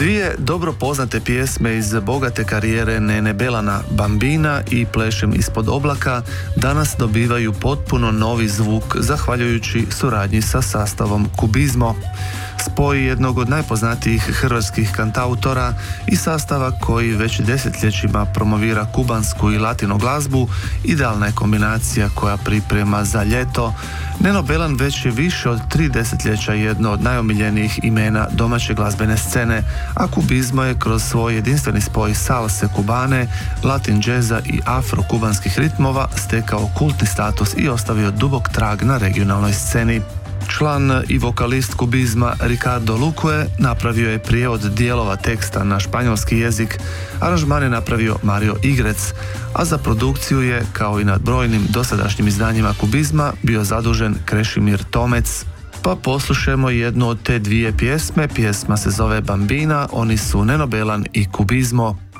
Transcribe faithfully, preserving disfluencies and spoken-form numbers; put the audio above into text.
Dvije dobro poznate pjesme iz bogate karijere Nene Belana, Bambina i Plešem ispod oblaka, danas dobivaju potpuno novi zvuk zahvaljujući suradnji sa sastavom Kubizmo. Spoj jednog od najpoznatijih hrvatskih kantautora i sastava koji već desetljećima promovira kubansku i latino glazbu, idealna je kombinacija koja priprema za ljeto. Neno Belan već je više od tri desetljeća jedno od najomiljenijih imena domaće glazbene scene, a Kubizmo je kroz svoj jedinstveni spoj salse, kubane, latin džeza i afro-kubanskih ritmova stekao kultni status i ostavio dubok trag na regionalnoj sceni. Član i vokalist Kubizma Ricardo Luque napravio je prijevod dijelova teksta na španjolski jezik, aranžman je napravio Mario Igrec, a za produkciju je, kao i nad brojnim dosadašnjim izdanjima Kubizma, bio zadužen Krešimir Tomec. Pa poslušajmo jednu od te dvije pjesme, pjesma se zove Bambina, oni su Neno Belan i Kubizmo.